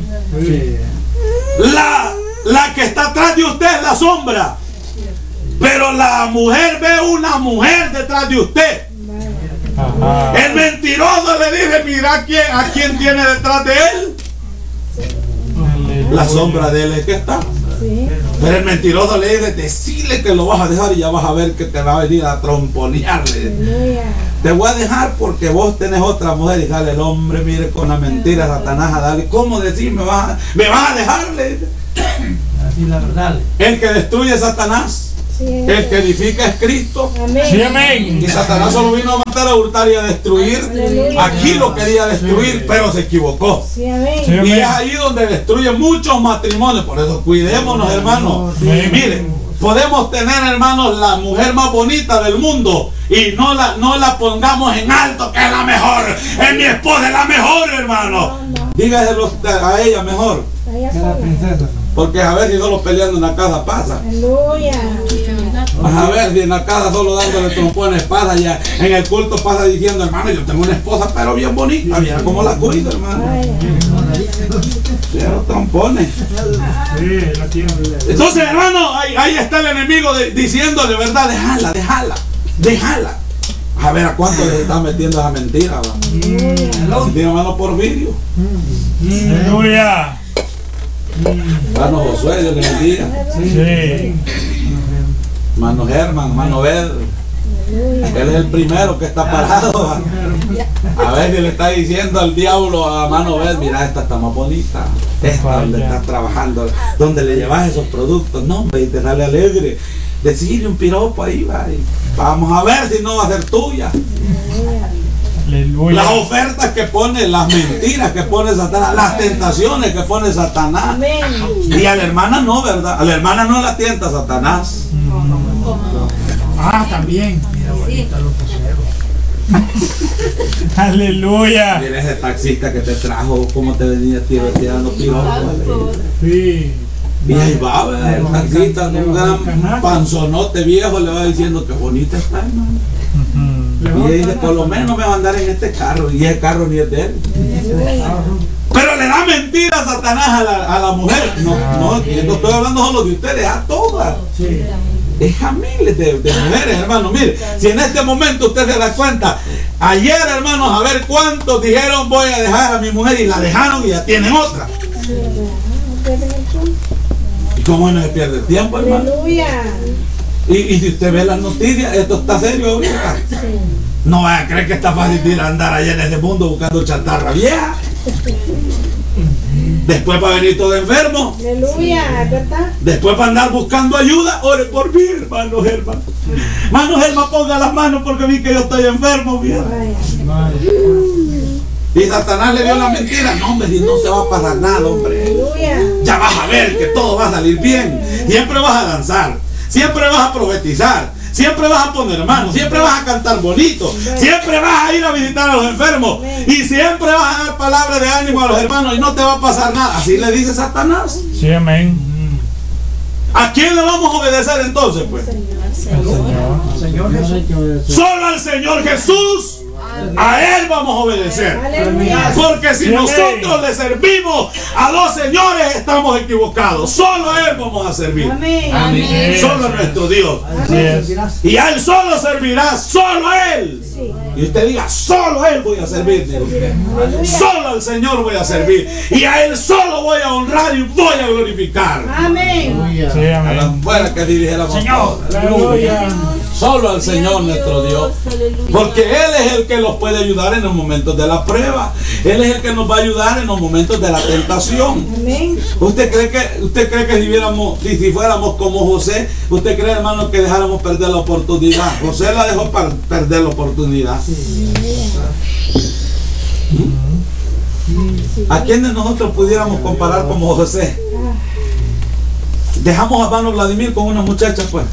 La que está atrás de usted es la sombra. Pero la mujer ve una mujer detrás de usted. Ajá. El mentiroso le dice: mira a quién tiene detrás de él. La sombra de él es que está. Sí. Pero el mentiroso le dice, decirle que lo vas a dejar y ya vas a ver que te va a venir a tromponearle. Aleluya. Te voy a dejar porque vos tenés otra mujer. Y sale el hombre, mire, con la mentira, Satanás, a darle. ¿Cómo decir? ¿Me vas a dejarle? Así la verdad. El que destruye es Satanás. Sí, El que edifica es Cristo. amén. Sí, amén. Y Satanás solo vino a matar, a hurtar y a destruir. Aleluya. Aquí lo quería destruir, pero se equivocó. Sí, amén. Sí. Y es ahí donde destruye muchos matrimonios. Por eso cuidémonos, hermanos. Sí. Miren, podemos tener, hermanos, la mujer más bonita del mundo y no la pongamos en alto, que es la mejor. Es mi esposa, es la mejor, hermano. Dígaselo a ella mejor. Allá Que la sola. princesa. Porque a ver si solo peleando en la casa pasa. Aleluya. Vas a ver si en la casa solo dándole trompones pasa, ya en el culto pasa diciendo, hermano, yo tengo una esposa pero bien bonita, mira cómo la cuido, hermano. Vaya. Pero trompones. Sí, la tiene. Entonces, hermano, ahí está el enemigo diciendo de verdad, déjala. A ver a cuánto le está metiendo esa mentira, va. Si tiene hermano Porfirio, Aleluya. hermano Josué, Dios le bendiga, Sí. hermano Germán, hermano Bed. Él es el primero que está parado. Va. A ver si le está diciendo al diablo a mano Bed, mira, esta está más bonita. Esta donde estás trabajando, donde le llevas esos productos. No, hombre, y te sale alegre. Decirle un piropo ahí, va. Y vamos a ver si no va a ser tuya. Aleluya. Las ofertas que pone, las mentiras que pone Satanás, las tentaciones que pone Satanás. Amén. Y a la hermana no, ¿verdad? A la hermana no la tienta Satanás. Ah, también. Mira, bonita los poseros. Aleluya. Mira ese taxista que te trajo, cómo te venía tirando piropos. Sí. Y ahí va, ¿verdad? El taxista, un gran panzonote viejo, le va diciendo que bonita está, hermano. Y ella dice, por lo menos me va a andar en este carro. Y ese carro ni es de él. Pero le da mentira a Satanás a la mujer. No, yo no estoy hablando solo de ustedes, a todas. Sí. Es a miles de mujeres, hermano. Mire, si en este momento usted se da cuenta, ayer, hermanos, a ver cuántos dijeron voy a dejar a mi mujer y la dejaron y ya tienen otra. ¿Y cómo no se pierde el tiempo, hermano? Aleluya. Y si usted ve las noticias, esto está serio ahorita. No vaya a creer que está fácil de ir a andar allá en ese mundo buscando chatarra vieja. Después para venir todo enfermo. Aleluya, ¿verdad? Después para andar buscando ayuda. Ore por mí, hermano Germán. Hermano Germán, ponga las manos porque vi que yo estoy enfermo, viejo. Vaya. Y Satanás le dio la mentira. No, hombre, si no te va a pasar nada, hombre. Aleluya. Ya vas a ver que todo va a salir bien. Siempre vas a danzar. Siempre vas a profetizar. Siempre vas a poner manos. Siempre vas a cantar bonito. Siempre vas a ir a visitar a los enfermos. Y siempre vas a dar palabras de ánimo a los hermanos y no te va a pasar nada. Así le dice Satanás. Sí, amén. ¿A quién le vamos a obedecer entonces, pues? Señor. Señor Jesús. Solo al Señor Jesús. A Él vamos a obedecer. Aleluya. Porque si nosotros le servimos a dos señores, estamos equivocados. Solo a Él vamos a servir. Amén. Amén. Solo a nuestro Dios. Así es. Y a Él solo servirá, solo a Él. Sí. Y usted diga, solo a Él voy a servir. Digo. Aleluya. Solo al Señor voy a servir. Y a Él solo voy a honrar y voy a glorificar. Amén. Sí, A la amén. fuera que dirigiéramos Señor. todos. Aleluya. Solo al Señor nuestro Dios. Porque Él es el que nos puede ayudar en los momentos de la prueba. Él es el que nos va a ayudar en los momentos de la tentación. Amén. ¿Usted cree que si fuéramos como José, usted cree, hermano, que dejáramos perder la oportunidad? José la dejó perder la oportunidad. ¿A quién de nosotros pudiéramos comparar como José? Dejamos a hermano Vladimir con una muchacha, pues.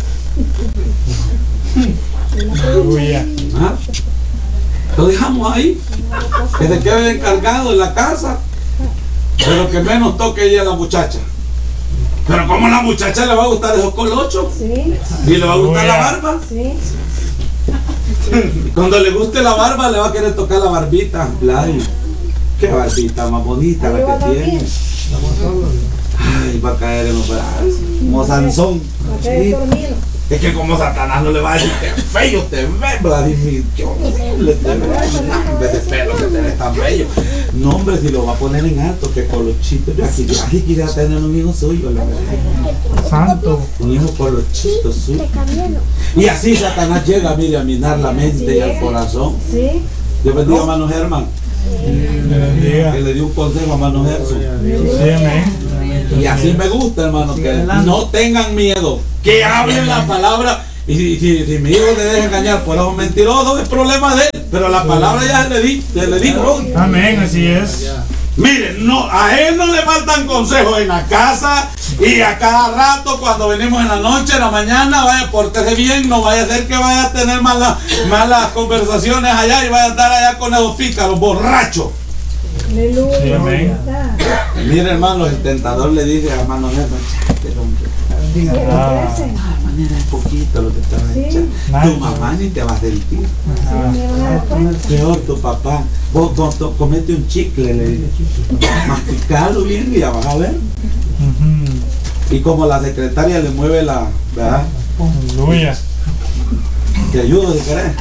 Aleluya. ¿Ah? Lo dejamos ahí, que se quede encargado en la casa, pero que menos toque ella a la muchacha. Pero como a la muchacha le va a gustar esos colochos Sí. y le va a gustar la barba, Sí. cuando le guste la barba le va a querer tocar la barbita. Ay, qué barbita más bonita la que tiene. Ay, va a caer en los brazos como Sansón. Va a quedar dormido. Es que como Satanás no le va a decir que feo te ves, Vladimir. le tengo un de pelo que tenés tan bello. No, hombre, si lo va a poner en alto, que colochito. Aquí quisiera tener un hijo suyo, la verdad. Santo. Un hijo colochito suyo. Y así Satanás llega, mire, a minar la mente y el corazón. Sí. Dios bendiga a hermano Germán, Le bendiga. que le dio un consejo a hermano Gerson. Sí, amén. Y así me gusta, hermano, que no tengan miedo, que hablen la palabra. Y si mi hijo te deja engañar por ojos mentirosos, es problema de él. Pero la palabra ya le dijo. Amén, así es. Miren, no, a él no le faltan consejos en la casa y a cada rato cuando venimos en la noche, en la mañana, vaya, pórtese bien, no vaya a ser que vaya a tener malas conversaciones allá y vaya a estar allá con esos pícaros, borrachos. Aleluya. Sí, amén. Mire, hermano, el tentador le dice a hermano Germán, Ah, manera es poquito lo que te vas a Sí. echar. Tu mamá ni te va a sentir. Peor tu papá. Vos comete un chicle, le dice. Masticalo bien y ya vas a ver. ujú. Y como la secretaria le mueve la, ¿verdad? Aleluya. Te ayudo si querés.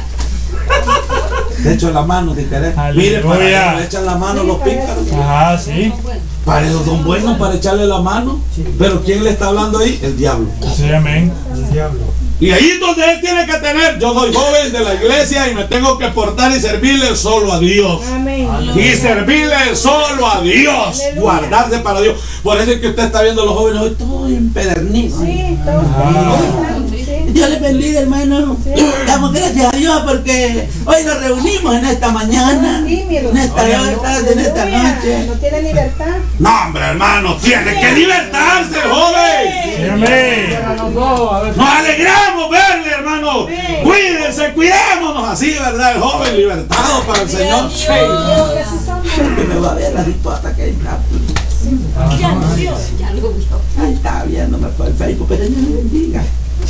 Te echo la mano si querés. Mire, para Aleluya. eso le echan la mano los pícaros. Ajá, sí. Para eso son buenos, para echarle la mano. Pero ¿quién le está hablando ahí? El diablo. Sí, amén. Y ahí es donde él tiene que tener. Yo soy joven de la iglesia y me tengo que portar y servirle solo a Dios. Amén. Y servirle solo a Dios. Aleluya. Guardarse para Dios. Por eso es que usted está viendo a los jóvenes hoy todos empedernidos. Sí, todos sí. Dios les bendiga, hermano. Damos gracias a Dios porque hoy nos reunimos en esta mañana, Tímidos. en esta tarde, en esta Aleluya. noche. No tiene libertad. No, hombre, hermano, tiene que libertarse, joven. Sí, amén. Nos alegramos verle, hermano. Amén. Cuídense, cuidémonos así, ¿verdad? El joven libertado para el Señor. Dios que sí somos. Que me va a ver la disputa que está. Ya lo vio, ya lo vio. Ahí está viéndome por el Facebook, pero Dios le bendiga.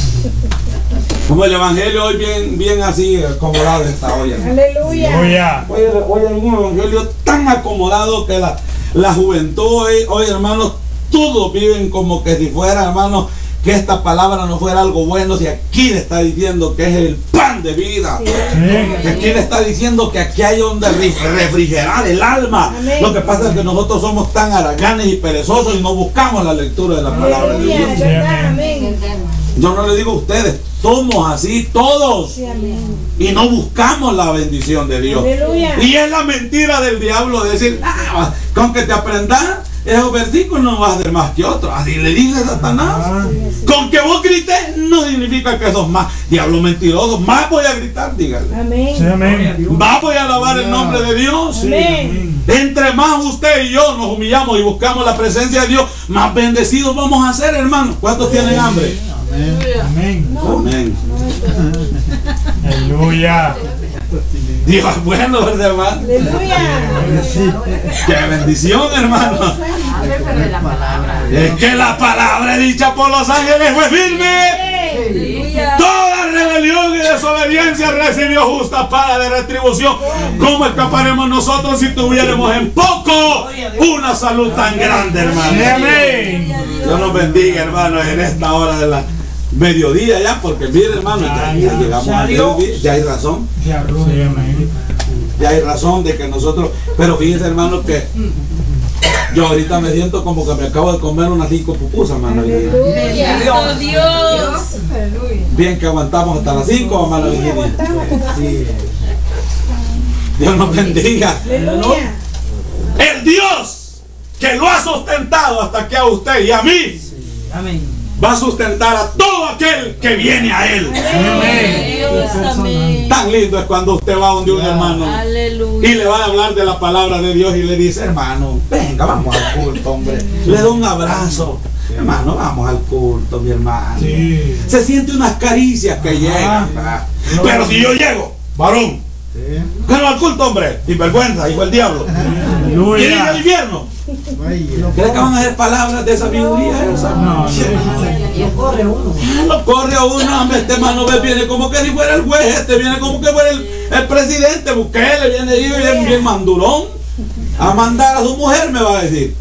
Como el evangelio hoy bien así acomodado está hoy. Aleluya. Aleluya. Hoy hay un evangelio tan acomodado que la juventud hoy, hermanos, todos viven como que si fuera, hermanos, que esta palabra no fuera algo bueno, si aquí le está diciendo que es el pan de vida. Sí. Que aquí le está diciendo que aquí hay donde refrigerar el alma. Amén. Lo que pasa es que nosotros somos tan haraganes y perezosos y no buscamos la lectura de la palabra de Dios. Aleluya. Es verdad. Amén. Yo no le digo a ustedes, somos así todos Sí, amén. y no buscamos la bendición de Dios. Aleluya. Y es la mentira del diablo de decir, con que te aprendas esos versículos no vas a ser más que otros. Así le dice Satanás. Con que vos grites no significa que sos más. Diablo mentiroso, más voy a gritar, dígale. Sí, Amén. amén. Más voy a alabar el nombre de Dios. Amén. Entre más usted y yo nos humillamos y buscamos la presencia de Dios, más bendecidos vamos a ser, hermanos. ¿Cuántos tienen hambre? Amén. Amén. Aleluya. Dios es bueno, ¿verdad, hermano? Aleluya. Qué bendición, hermano. Pero de la palabra. Es que la palabra dicha por los ángeles fue firme. Aleluya. Toda rebelión y desobediencia recibió justa paga de retribución. ¿Cómo escaparemos nosotros si tuviéramos en poco una salud tan grande, Sí, hermano? amén. Dios nos bendiga, hermano, en esta hora de la mediodía ya, porque mire, hermano, ya llegamos al mediodía, ya hay razón. Sí, amén. Ya hay razón de que nosotros, pero fíjense, hermano, que yo ahorita me siento como que me acabo de comer unas 5 pupusas, hermano. Aleluya. Bendito Dios. Bien que aguantamos hasta las 5, hermano. Sí, Virginia. aguantamos. Dios nos bendiga. Aleluya. El Dios que lo ha sustentado hasta que a usted y a mí Amén. va a sustentar a todo aquel que viene a él. Dios, amén. Tan lindo es cuando usted va donde un hermano y Aleluya. le va a hablar de la palabra de Dios y le dice, hermano, venga, vamos al culto, hombre. Le da un abrazo. Hermano, vamos al culto, mi hermano. Sí. Se siente unas caricias que llegan. ¿verdad? Pero si yo llego, varón, que no al culto, hombre, sin vergüenza, hijo del diablo. ¿Quiere ir al Aleluya. infierno? ¿Cree que van a ser palabras de sabiduría esa? No, Lo corre a uno, hombre, este hermano viene como que si fuera el juez, este viene como que fuera el presidente, Bukele, viene ahí bien mandurón, a mandar a su mujer, me va a decir.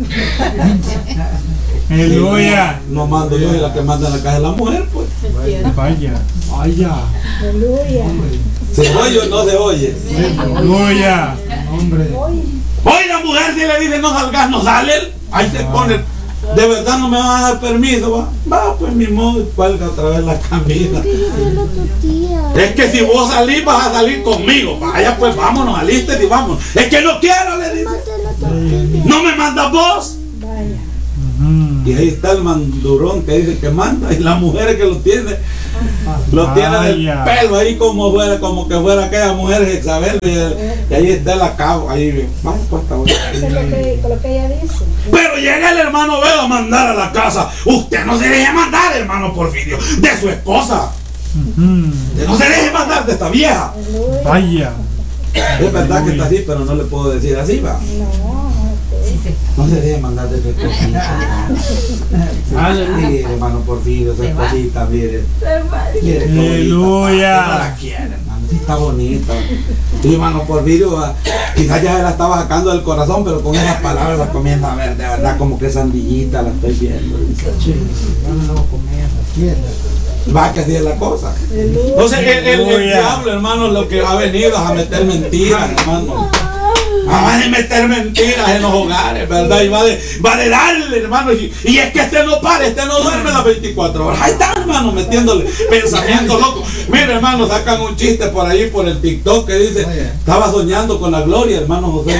Aleluya. No mando yo, y la que manda en la casa es la mujer, pues. Vaya. Ay, ya. Aleluya. ¿Se oye o no se oye? Aleluya. Hombre. Hoy la mujer si le dice no salgas, no sale. Ahí se pone. De verdad no me van a dar permiso. Va pues mi modo, cuelga otra vez la camisa. Es que si vos salís, vas a salir conmigo. Vaya pues vámonos, alístete y vámonos. Es que no quiero, le dice. No me mandas vos. Vaya. Y ahí está el mandurón que dice que manda. Y la mujer que lo tiene del Vaya. pelo ahí como que fuera aquella mujer Jezabel. Y ahí está el acabo. Ahí, vamos pues está bueno. Eso es lo que ella dice. Pero llega el hermano Veo a mandar a la casa. Usted no se deje mandar, hermano Porfirio, de su esposa. Usted no se deje mandar de esta vieja. Aleluya. Vaya. Es verdad que está así, pero no le puedo decir así, va. No se deje mandar de su esposita. Sí, hermano Porfirio, su esposita, mire. Mire qué bonita. Aleluya. No la quiere, hermano. Sí, está bonita. Sí, hermano Porfirio, quizás ya se la estaba sacando del corazón, pero con esas palabras la comienza a ver, de verdad, como que sandillita la estoy viendo. Sí, ya no lo voy a comer, quieta. Va que así es la cosa. Aleluya. Entonces el Aleluya. diablo, hermano, lo que ha venido es a meter mentiras, hermano. Va a meter mentiras en los hogares, ¿verdad? Y va de darle, hermano. Y es que este no para, este no duerme las 24 horas. Ahí está, hermano, metiéndole pensamientos locos. Mira, hermano, sacan un chiste por ahí, por el TikTok, que dice: estaba soñando con la gloria, hermano José.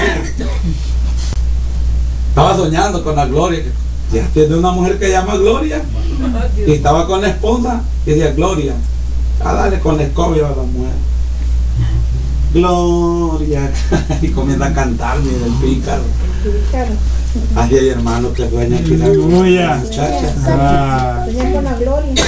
Estaba soñando con la gloria. Ya tiene una mujer que llama Gloria. Y estaba con la esposa y decía: Gloria, a darle con la escoba a la mujer. Gloria. Y comienza a cantar, mira el pícaro. Claro. Así hay hermanos que sueñan quizás con Aleluya. una muchacha. Ah, Soñar con la gloria.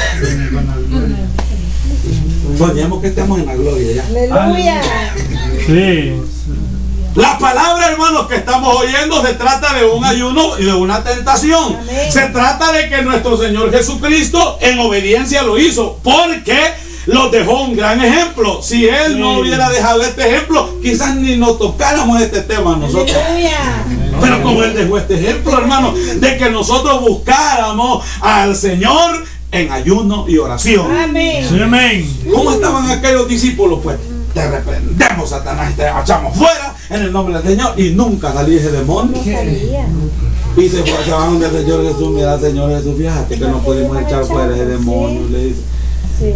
Soñemos que estemos en la gloria ya. Aleluya. sí. La palabra, hermanos, que estamos oyendo se trata de un ayuno y de una tentación. Amén. Se trata de que nuestro Señor Jesucristo en obediencia lo hizo, porque los dejó un gran ejemplo. Si Él no hubiera dejado este ejemplo, quizás ni nos tocáramos este tema nosotros. Aleluya. Pero como Él dejó este ejemplo, hermano, de que nosotros buscáramos al Señor en ayuno y oración. Amén. Sí, amén. ¿Cómo estaban aquellos discípulos? Pues te reprendemos, Satanás, y te echamos fuera en el nombre del Señor, y nunca salí ese demonio. No sabía. Y se van del Señor Jesús. Mira, Señor Jesús, fíjate que no pudimos echar fuera ese demonio, le dice. Sí.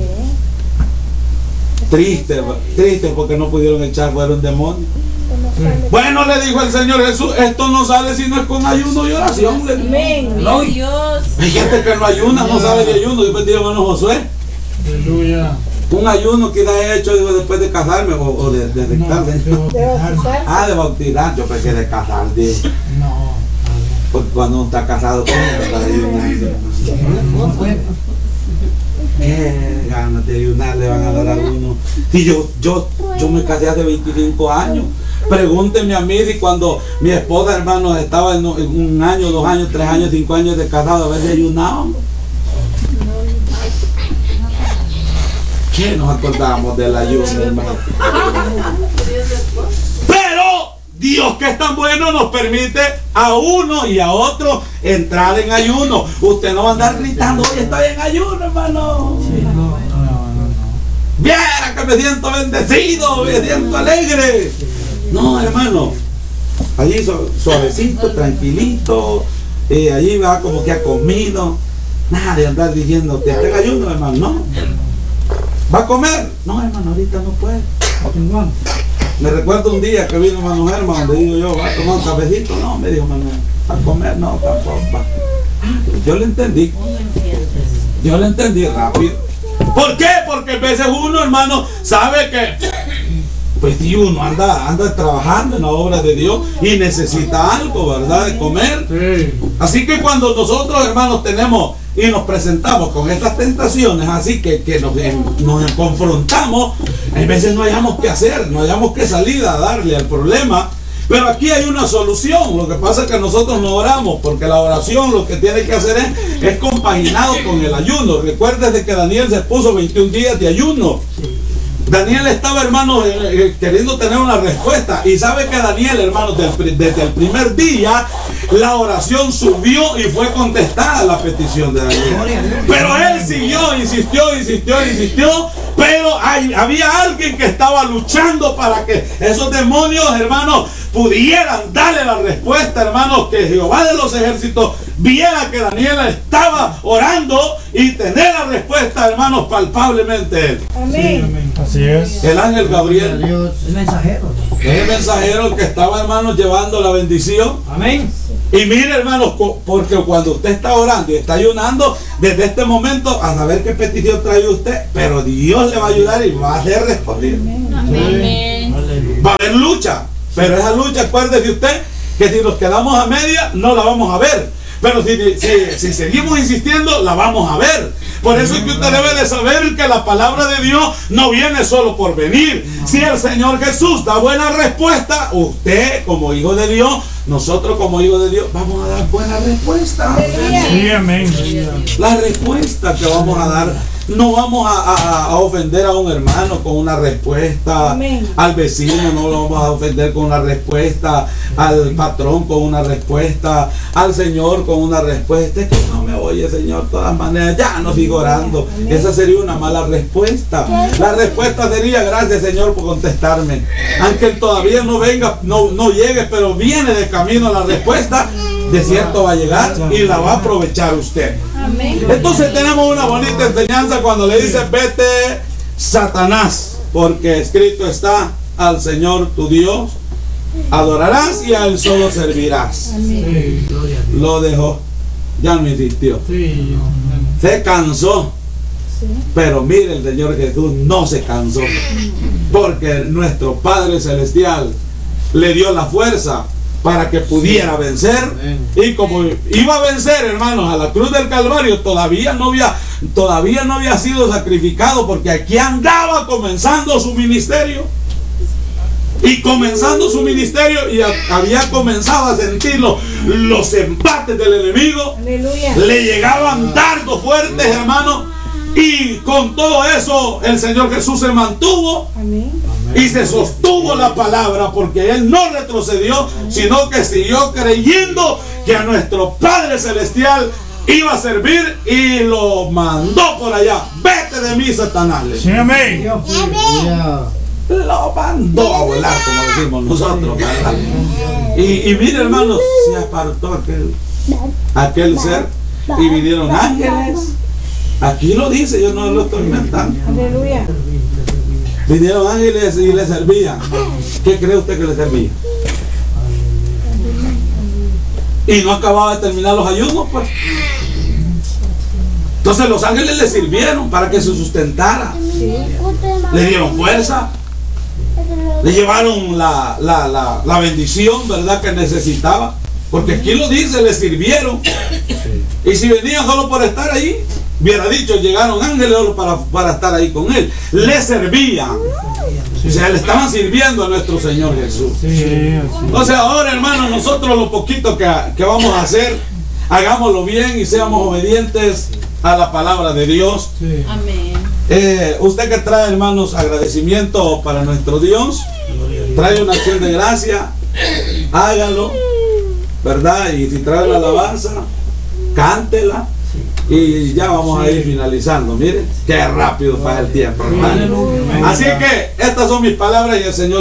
Triste porque no pudieron echar fuera un demonio. No sale. Bueno, le dijo el Señor Jesús: esto no sale si no es con ayuno y oración. Le dijo. Amén. Dios. Hay gente que no ayuna, no sabe de ayuno. Después dijo, hermano Josué, Aleluya. un ayuno que he hecho, digo, después de casarme o de rectarme. De bautizarse. Ah, de bautizar, yo pensé de casar, dije. No. Porque cuando uno está casado, ¿cómo está ayunando? No puede. Qué ganas de ayunar le van a dar a uno. Si yo me casé hace 25 años. Pregúntenme a mí si cuando mi esposa, hermano, estaba en 1 año, 2 años, 3 años, 5 años de casado, a veces ayunábamos. ¿Qué nos acordamos del ayuno, hermano? Pero Dios, que es tan bueno, nos permite a uno y a otro entrar en ayuno. Usted no va a andar gritando: hoy estoy en ayuno, hermano. Viera que me siento bendecido, me siento alegre. No, hermano. Allí suavecito, tranquilito. Allí va como que ha comido. Nada de andar diciendo: te está en ayuno, hermano. No. ¿Va a comer? No, hermano, ahorita no puede. Me recuerdo un día que vino hermano Germán, donde digo yo: ¿va a tomar un cafecito? No, me dijo Manuel. ¿Va a comer? No, tampoco. Va. Yo le entendí. Yo le entendí rápido. ¿Por qué? Porque a veces uno, hermano, sabe que pues si uno anda trabajando en la obra de Dios y necesita algo, ¿verdad?, de comer. Sí. Así que cuando nosotros, hermanos, tenemos y nos presentamos con estas tentaciones, así que nos confrontamos, a veces no hayamos qué hacer, no hayamos qué salir a darle al problema. Pero aquí hay una solución. Lo que pasa es que nosotros no oramos, porque la oración lo que tiene que hacer es compaginado con el ayuno. Recuérdese que Daniel se puso 21 días de ayuno. Daniel estaba, hermano, queriendo tener una respuesta. Y sabe que Daniel, hermano, desde el primer día, la oración subió y fue contestada la petición de Daniel. Pero él siguió, insistió, pero había alguien que estaba luchando para que esos demonios, hermanos, pudieran darle la respuesta, hermanos, que Jehová de los ejércitos viera que Daniel estaba orando y tener la respuesta, hermanos, palpablemente él. Amén. Así es. El ángel Gabriel, Dios. El mensajero. el mensajero que estaba, hermanos, llevando la bendición. Amén. Y mire, hermanos, porque cuando usted está orando y está ayunando, desde este momento a saber qué petición trae usted, pero Dios le va a ayudar y va a ser respondido. Amén. Va a haber lucha, pero esa lucha, acuérdese usted que si nos quedamos a media no la vamos a ver, pero si seguimos insistiendo la vamos a ver. Por eso es que usted debe de saber que la palabra de Dios no viene solo por venir. Si el Señor Jesús da buena respuesta, usted como hijo de Dios, nosotros como hijos de Dios vamos a dar buena respuesta. Sí, amén. La respuesta que vamos a dar, no vamos a ofender a un hermano con una respuesta. Amén. Al vecino no lo vamos a ofender con una respuesta, al patrón con una respuesta, al Señor con una respuesta. Es que no me oye, Señor, de todas maneras, ya no sigo orando. Esa sería una mala respuesta. La respuesta sería: gracias, Señor, por contestarme. Aunque todavía no venga, no llegue, pero viene de camino la respuesta, de cierto va a llegar y la va a aprovechar usted. Amén. Entonces tenemos una bonita enseñanza cuando le dice: vete, Satanás, porque escrito está: al Señor tu Dios adorarás y a él solo servirás. Amén. Lo dejó, ya no insistió, Sí. se cansó. Sí. Pero mire, el Señor Jesús no se cansó, porque nuestro Padre Celestial le dio la fuerza para que pudiera vencer. Y como iba a vencer, hermanos, a la cruz del Calvario, todavía no había sido sacrificado, porque aquí andaba comenzando su ministerio. Y comenzando su ministerio, y había comenzado a sentir los embates del enemigo. Aleluya. Le llegaban dardos fuertes, hermanos. Y con todo eso el Señor Jesús se mantuvo Amén. y se sostuvo la palabra, porque él no retrocedió, sino que siguió creyendo que a nuestro Padre Celestial iba a servir, y lo mandó por allá. Vete de mí, Satanás. Sí, amén. Lo mandó a volar, como decimos nosotros, ¿verdad? Y mire, hermanos, se apartó aquel ser y vinieron ángeles. Aquí lo dice, yo no lo estoy inventando. Aleluya. Vinieron ángeles y le servían. ¿Qué cree usted que le servía? Y no acababa de terminar los ayunos, pues. Entonces los ángeles le sirvieron para que se sustentara. Le dieron fuerza. Le llevaron la bendición, ¿verdad?, que necesitaba. Porque aquí lo dice, le sirvieron. Y si venían solo por estar ahí, hubiera dicho: llegaron ángeles solo para estar ahí con él. Le servían. O sea, le estaban sirviendo a nuestro Señor Jesús. Entonces ahora, hermanos, nosotros lo poquito que vamos a hacer, hagámoslo bien y seamos obedientes a la palabra de Dios. Amén. Usted que trae, hermanos, agradecimiento para nuestro Dios, trae una acción de gracia, hágalo, ¿verdad? Y si trae la alabanza, cántela. Y ya vamos a ir finalizando. Miren qué rápido pasa el tiempo, hermano. Así que estas son mis palabras, y el Señor